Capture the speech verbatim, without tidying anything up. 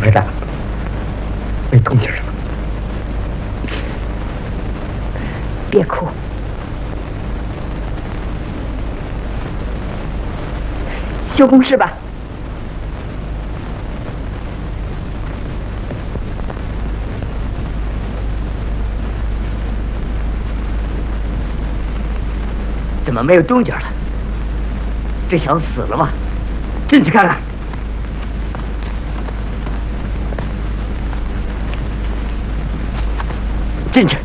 排长，没动静了吧？ 别哭，修工事吧。 怎么没有动静了？这小子死了吗？进去看看。进去。